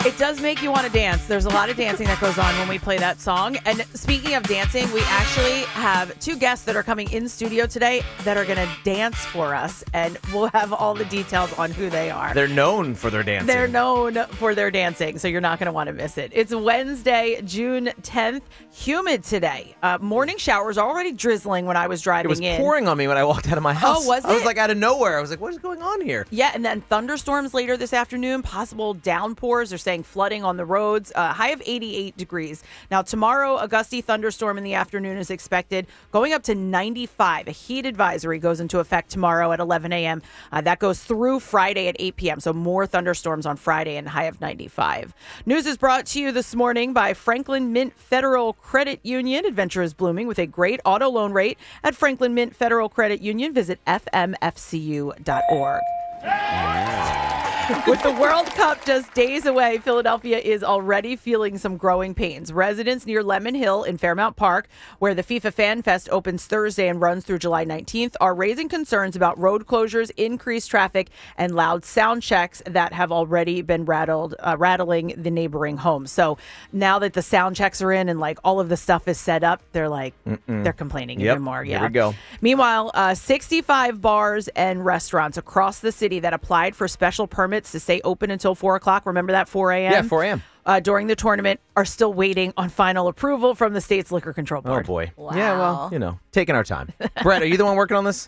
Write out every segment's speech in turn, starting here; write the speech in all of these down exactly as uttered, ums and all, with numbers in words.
It does make you want to dance. There's a lot of dancing that goes on when we play that song. And speaking of dancing, we actually have two guests that are coming in studio today that are going to dance for us. And we'll have all the details on who they are. They're known for their dancing. They're known for their dancing, so you're not going to want to miss it. It's Wednesday, June tenth. Humid today. Uh, morning showers already drizzling when I was driving in. It was in. pouring on me when I walked out of my house. Oh, was it? I was like out of nowhere. I was like, what is going on here? Yeah, and then thunderstorms later this afternoon, possible downpours. They're saying flooding on the roads. Uh, high of eighty-eight degrees. Now, tomorrow, a gusty thunderstorm in the afternoon is expected, going up to ninety-five. A heat advisory goes into effect tomorrow at eleven a.m. Uh, that goes through Friday at eight p.m., so more thunderstorms on Friday and high of ninety-five. News is brought to you this morning by Franklin Mint Federal Credit Union. Adventure is blooming with a great auto loan rate at Franklin Mint Federal Credit Union. Visit f m f c u dot org. With the World Cup just days away, Philadelphia is already feeling some growing pains. Residents near Lemon Hill in Fairmount Park, where the FIFA Fan Fest opens Thursday and runs through July nineteenth, are raising concerns about road closures, increased traffic, and loud sound checks that have already been rattled, uh, rattling the neighboring homes. So now that the sound checks are in and like all of the stuff is set up, they're like, Mm-mm. they're complaining yep. even more. Yeah. Here we go. Meanwhile, uh, sixty-five bars and restaurants across the city that applied for special permits to stay open until four o'clock. Remember that, four a.m.? Yeah, four a.m. Uh, during the tournament are still waiting on final approval from the state's liquor control board. Oh, boy. Wow. Yeah, well, you know, taking our time. Brett, are you the one working on this?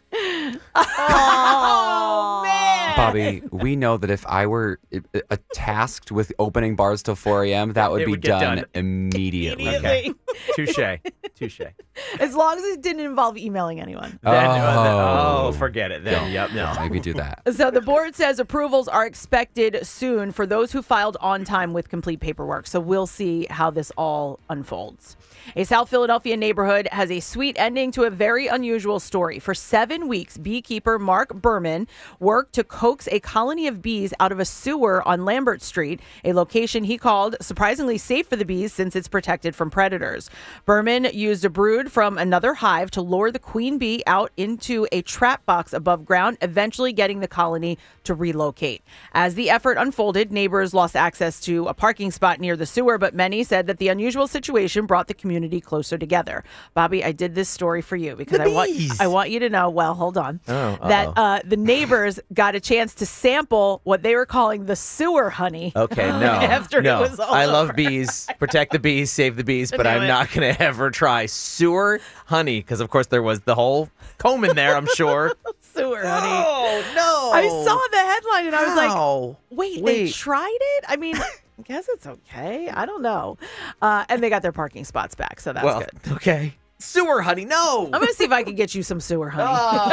Oh, man. Bobby, we know that if I were uh, tasked with opening bars till four a.m., that would It be would get done, done. immediately. Immediately. Touche. Touche. As long as it didn't involve emailing anyone. Then, uh, then- Oh. oh, forget it. Then, yep, no. Maybe do that. So the board says approvals are expected soon for those who filed on time with complete paperwork. So we'll see how this all unfolds. A South Philadelphia neighborhood has a sweet ending to a very unusual story. For seven weeks, beekeeper Mark Berman worked to coax a colony of bees out of a sewer on Lambert Street, a location he called surprisingly safe for the bees since it's protected from predators. Berman used a brood from another hive to lure the queen bee out into a trap box above ground, eventually getting the colony to relocate. As the effort unfolded, neighbors lost access to a parking spot near the sewer, but many said that the unusual situation brought the community closer together. Bobby, I did this story for you because The I want bees. I want you to know, well, hold on, Oh, that uh-oh. uh, the neighbors got a chance to sample what they were calling the sewer honey. Okay, no. After it no. was all I love over. bees. Protect the bees, save the bees, but knew I'm it. not going to ever try sewer honey because, of course, there was the whole comb in there, I'm sure. Sewer honey. Oh, no. I saw the headline and I was like, How? wait, they Wait. tried it? I mean, I guess it's okay. I don't know. Uh, and they got their parking spots back, so that's well, good. okay. Sewer honey, no. I'm going to see if I can get you some sewer honey.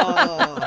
Oh.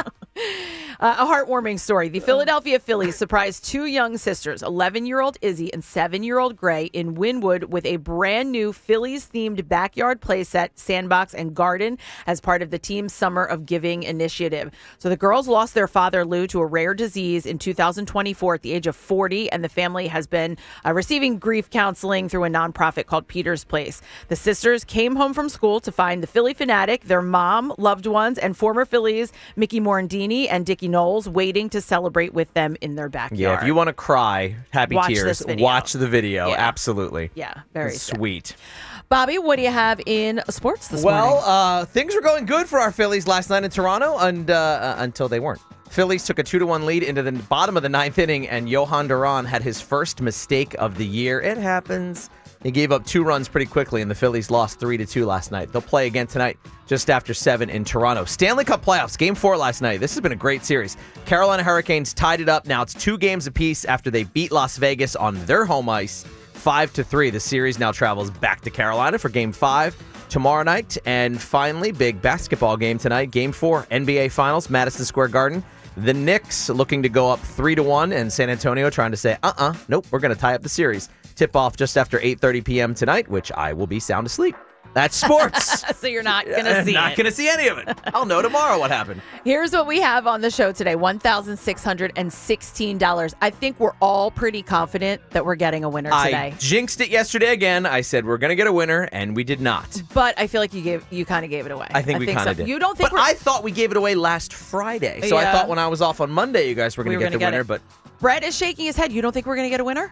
Uh, a heartwarming story. The Philadelphia Phillies surprised two young sisters, eleven-year-old Izzy and seven-year-old Gray, in Wynwood with a brand new Phillies-themed backyard playset, sandbox, and garden as part of the team's Summer of Giving initiative. So the girls lost their father, Lou, to a rare disease in two thousand twenty-four at the age of forty, and the family has been uh, receiving grief counseling through a nonprofit called Peter's Place. The sisters came home from school to find the Philly fanatic, their mom, loved ones, and former Phillies, Mickey Morandini and Dickie Knowles, waiting to celebrate with them in their backyard. Yeah, if you want to cry, happy Watch tears, this video. watch the video. Yeah. Absolutely. Yeah, very sad. sweet. Bobby, what do you have in sports this Well, morning? uh, things were going good for our Phillies last night in Toronto and, uh, uh, until they weren't. Phillies took a two to one lead into the bottom of the ninth inning, and Johan Duran had his first mistake of the year. It happens. He gave up two runs pretty quickly, and the Phillies lost three to two last night. They'll play again tonight just after seven in Toronto. Stanley Cup playoffs, game four last night. This has been a great series. Carolina Hurricanes tied it up. Now it's two games apiece after they beat Las Vegas on their home ice, five to three. The series now travels back to Carolina for game five tomorrow night. And finally, big basketball game tonight, game four, N B A Finals, Madison Square Garden. The Knicks looking to go up three to one, and San Antonio trying to say, uh-uh, nope, we're going to tie up the series. Tip off just after eight thirty p.m. tonight, which I will be sound asleep. That's sports. So you're not going to see Not it. going to see any of it. I'll know tomorrow what happened. Here's what we have on the show today, one thousand six hundred sixteen dollars. I think we're all pretty confident that we're getting a winner today. I jinxed it yesterday again. I said we're going to get a winner, and we did not. But I feel like you gave you kind of gave it away. I think we kind of so. did. You don't think But we're... I thought we gave it away last Friday. So I Yeah. thought when I was off on Monday, you guys were We going to were get the gonna get winner, it. but Brett is shaking his head. You don't think we're going to get a winner?